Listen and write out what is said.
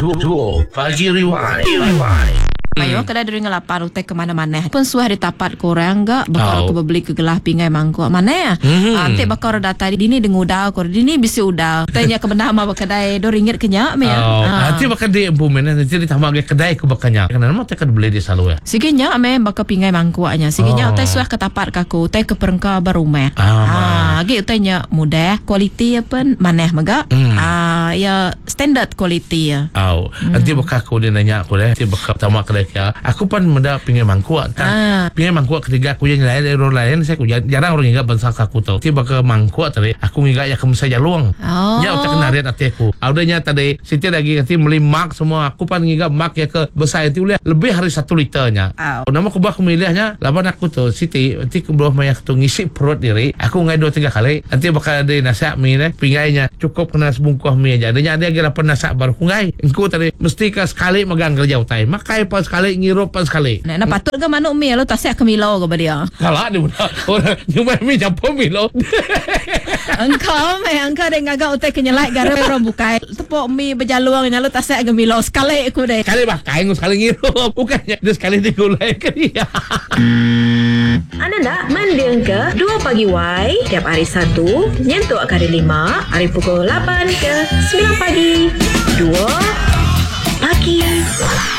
Duo Pagi Rewind. Ayo kada duri ngelapan utek ke mana-mana. Pun suah ditapat korang enggak bakal aku beli ke gelah pingai mangkuk mana ya. Ante bakal data dini dengudau kor dini bisi udau. Tanya ke benda ma kedai RM2 kenyak me ya. Nanti bakal di bumen nanti ditambah ke kedai ke bakanya. Karena nama tekan beli di salu ya. Sikitnya me bakal pingai mangkuknya. Sikitnya utai suah ketapat kaku utai ke perengka barumah. Agi utainya mudah, kualiti apa maneh megak. Ya standard kualiti ya. Nanti bakal aku dia nanya aku deh. Nanti bakal tamak kedai ya. Aku pun menda pingai mangkuk. Pingai mangkuk ketiga aku yang lain orang lain saya aku jarang orang ingat bangsa aku tahu. Tiba ke mangkuk tadi aku ingat ya kamu saja luang. Ya utak kenarit hati aku. Audanya tadi Siti lagi nanti beli mak semua. Aku pun ingat mak ya ke besar itu lebih hari 1 liternya. Nama aku bakal milihnya. Laban aku tuh Siti nanti ke bawah maya tu ngisi perut diri. Aku ngai 2-3 kali. Nanti bakal ada nasihat mie deh. Pingainya cukup kena sebungkus mie aja. Adanya dia kira penasak baru ngai. Engkau tadi mesti ke sekali megang kerja utai. Makai pas sekali ngirup pas sekali. Nah, patut ke manuk mi lo tasik ke milo ke dia. Kalah dia budak. Orang nyumai mi campur milo. Engkau dia ngagak utai kenyelai gara orang bukai. Tepuk mi berjaluang nyalo tasik ke milo sekali aku deh. Sekali pakai sekali ngirup. Bukannya dia sekali digulai ke dia. Anda nak mendengar ke 2 Pagi Y tiap hari Sabtu nyentuh hari 5 hari pukul 8 ke 9 pagi 2 Pagi